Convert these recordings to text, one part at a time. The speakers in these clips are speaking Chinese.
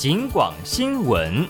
警广新闻。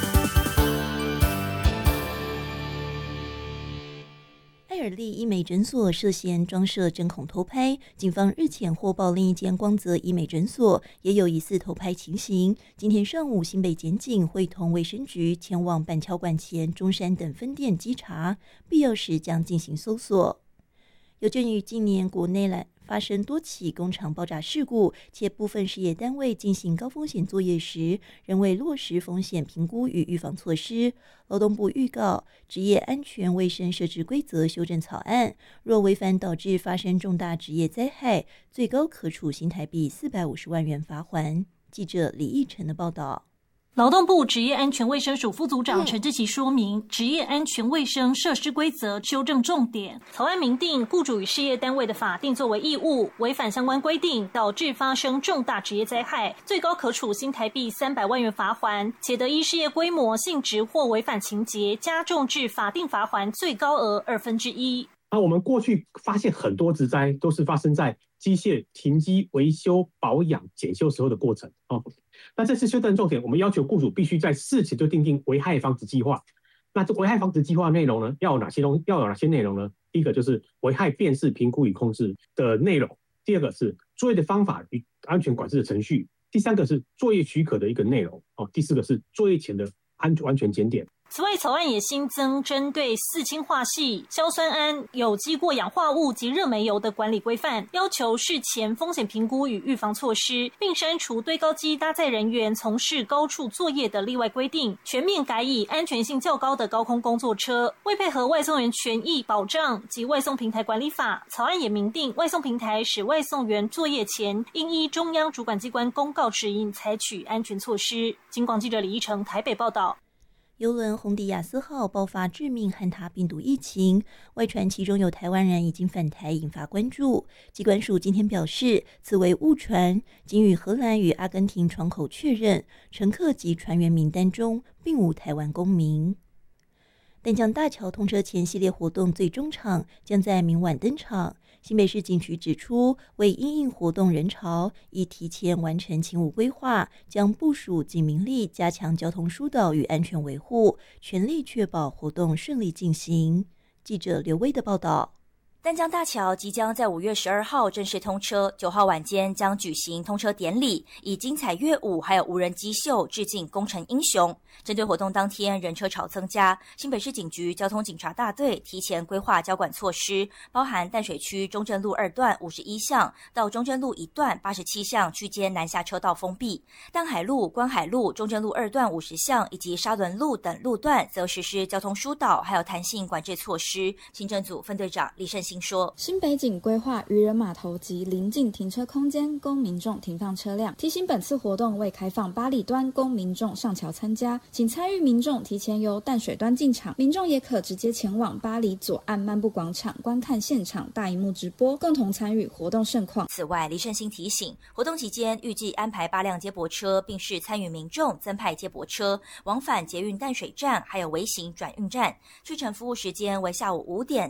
爱尔利医美诊所涉嫌装设针孔偷拍，警方日前获报另一间光泽医美诊所也有疑似偷拍情形。今天上午，新北检警会同卫生局前往板桥馆前、中山等分店稽查，必要时将进行搜索。有鉴于近年国内发生多起工厂爆炸事故，且部分事业单位进行高风险作业时，仍未落实风险评估与预防措施，劳动部预告职业安全卫生设置规则修正草案，若违反导致发生重大职业灾害，最高可处新台币450万元罚锾。记者李义成的报道。 劳动部职业安全卫生署副组长陈志奇说明，职业安全卫生设施规则修正重点，草案明定雇主与事业单位的法定作为义务，违反相关规定导致发生重大职业灾害，最高可处新台币300万元罚锾，且得依事业规模、性质或违反情节加重至法定罚锾最高额1/2。 我们过去发现很多职灾都是发生在机械停机、维修、保养、检修时候的过程。那这次修正重点，我们要求雇主必须在事前就订定危害防止计划。那这危害防止计划内容呢，要有哪些内容呢？第一个就是危害辨识、评估与控制的内容；第二个是作业的方法与安全管制的程序；第三个是作业许可的一个内容；第四个是作业前的安全检点。 此外，草案也新增针对四氢化系、硝酸铵、有机过氧化物及热煤油的管理规范，要求事前风险评估与预防措施，并删除堆高机搭载人员从事高处作业的例外规定，全面改以安全性较高的高空工作车。为配合外送员权益保障及外送平台管理法，草案也明定外送平台使外送员作业前应依中央主管机关公告指引采取安全措施。警广记者李一成台北报道。 邮轮红迪亚斯号爆发致命汉他病毒疫情，外传其中有台湾人已经返台，引发关注。疾管署今天表示，此为误传，仅与荷兰与阿根廷窗口确认，乘客及船员名单中并无台湾公民。淡江大桥通车前系列活动最终场将在明晚登场。新北市警局指出，为因应活动人潮，已提前完成勤务规划，将部署警民力加强交通疏导与安全维护，全力确保活动顺利进行。记者刘威的报道。 淡江大桥即将在5月12号正式通车，9号晚间将举行通车典礼，以精彩乐舞还有无人机秀致敬工程英雄。针对活动当天人车潮增加，新北市警局交通警察大队提前规划交管措施，包含淡水区中正路2段51巷到中正路1段87巷区间南下车道封闭，淡海路、观海路、中正路2段50巷以及沙仑路等路段则实施交通疏导还有弹性管制措施。行政组分队长李胜兴说， 新北警规划渔人码头及邻近停车空间供民众停放车辆，提醒本次活动未开放八里端供民众上桥参加，请参与民众提前由淡水端进场，民众也可直接前往巴黎左岸漫步广场观看现场大萤幕直播，共同参与活动盛况。 此外，李胜兴提醒，活动期间预计安排8辆接驳车，并视参与民众增派接驳车往返捷运淡水站还有微型转运站，去程服务时间为下午5点